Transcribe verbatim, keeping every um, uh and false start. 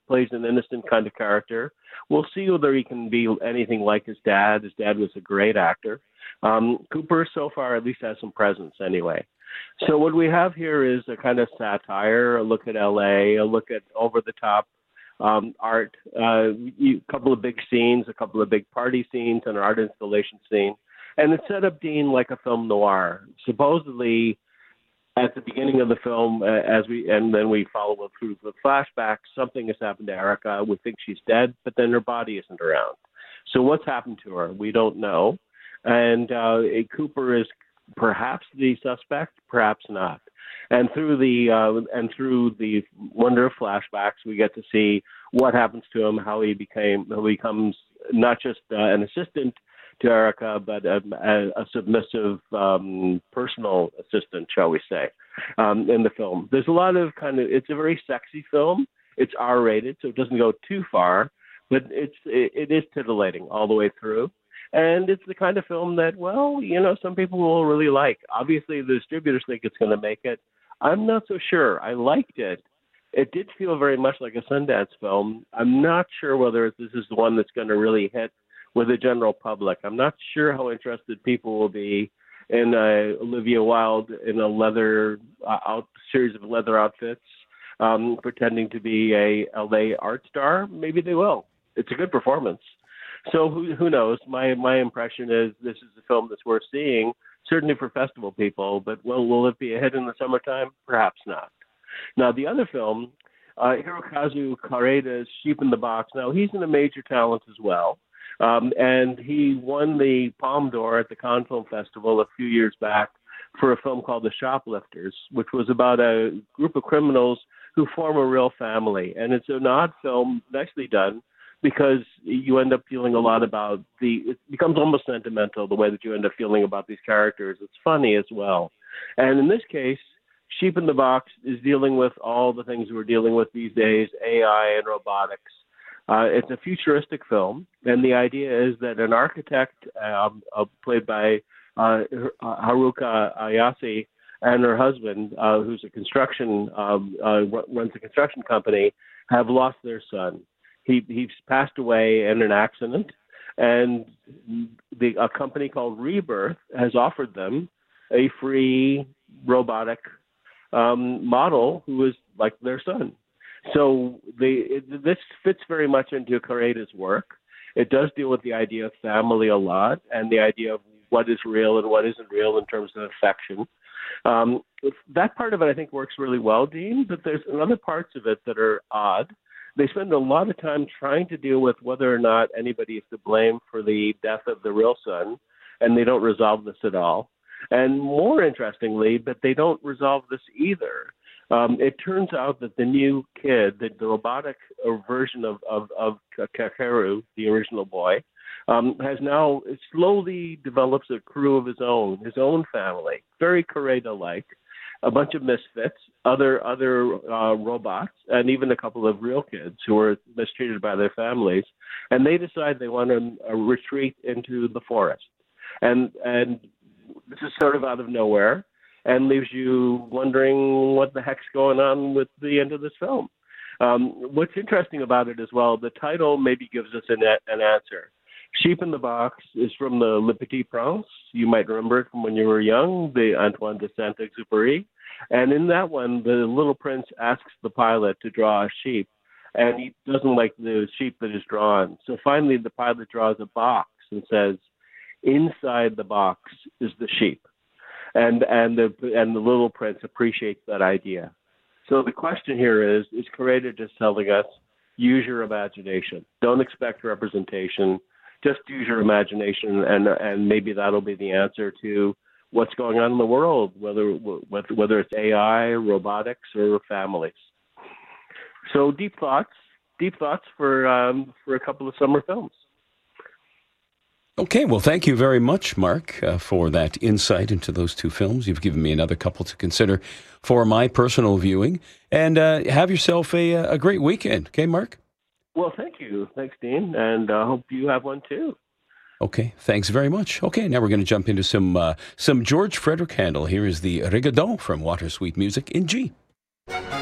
plays an innocent kind of character. We'll see whether he can be anything like his dad. His dad was a great actor. Um, Cooper, so far, at least has some presence anyway. So what we have here is a kind of satire, a look at L A, a look at over-the-top um, art, uh, a couple of big scenes, a couple of big party scenes, and an art installation scene. And it's set up, Dean, like a film noir. Supposedly, at the beginning of the film, uh, as we and then we follow it through the flashbacks, something has happened to Erica. We think she's dead, but then her body isn't around. So what's happened to her? We don't know. And uh, Cooper is perhaps the suspect, perhaps not. And through the uh, and through the wonder of flashbacks, we get to see what happens to him, how he became, how he becomes not just uh, an assistant to Erica, but a, a, a submissive um, personal assistant, shall we say, um, in the film. There's a lot of kind of, it's a very sexy film. It's R-rated, so it doesn't go too far, but it's it, it is titillating all the way through. And it's the kind of film that, well, you know, some people will really like. Obviously, the distributors think it's going to make it. I'm not so sure. I liked it. It did feel very much like a Sundance film. I'm not sure whether this is the one that's going to really hit with the general public. I'm not sure how interested people will be in uh, Olivia Wilde in a leather uh, out series of leather outfits, um, pretending to be a L A art star. Maybe they will. It's a good performance. So who who knows? My my impression is this is a film that's worth seeing, certainly for festival people. But well, will it be a hit in the summertime? Perhaps not. Now the other film, uh, Hirokazu Koreeda's Sheep in the Box. Now he's in a major talent as well. Um, and he won the Palme d'Or at the Cannes Film Festival a few years back for a film called The Shoplifters, which was about a group of criminals who form a real family. And it's an odd film, nicely done, because you end up feeling a lot about the, it becomes almost sentimental, the way that you end up feeling about these characters. It's funny as well. And in this case, Sheep in the Box is dealing with all the things we're dealing with these days, A I and robotics. Uh, it's a futuristic film, and the idea is that an architect, um, uh, played by uh, Haruka Ayase, and her husband, uh, who's a construction um, uh, runs a construction company, have lost their son. He he's passed away in an accident, and the a company called Rebirth has offered them a free robotic um, model who is like their son. So the, it, this fits very much into Koreeda's work. It does deal with the idea of family a lot and the idea of what is real and what isn't real in terms of affection. Um, that part of it, I think, works really well, Dean, but there's other parts of it that are odd. They spend a lot of time trying to deal with whether or not anybody is to blame for the death of the real son, and they don't resolve this at all. And more interestingly, but they don't resolve this either. Um, it turns out that the new kid, the, the robotic version of, of, of Kakeru, the original boy, um, has now slowly develops a crew of his own, his own family, very Koreeda-like, a bunch of misfits, other other uh, robots, and even a couple of real kids who are mistreated by their families. And they decide they want to uh, retreat into the forest. And and this is sort of out of nowhere, and leaves you wondering what the heck's going on with the end of this film. Um, what's interesting about it as well, the title maybe gives us an, an answer. Sheep in the Box is from the Le Petit Prince. You might remember it from when you were young, the Antoine de Saint-Exupéry. And in that one, the little prince asks the pilot to draw a sheep, and he doesn't like the sheep that is drawn. So finally, the pilot draws a box and says, inside the box is the sheep. And and the and the little prince appreciates that idea. So the question here is, is Koreeda just telling us, use your imagination. Don't expect representation. Just use your imagination, and and maybe that'll be the answer to what's going on in the world, whether whether it's A I, robotics, or families. So deep thoughts, deep thoughts for um, for a couple of summer films. Okay, well, thank you very much, Mark, uh, for that insight into those two films. You've given me another couple to consider for my personal viewing. And uh, have yourself a, a great weekend. Okay, Mark? Well, thank you. Thanks, Dean. And I uh, hope you have one, too. Okay, thanks very much. Okay, now we're going to jump into some uh, some George Frederick Handel. Here is the Rigodon from Water Sweet Music in G.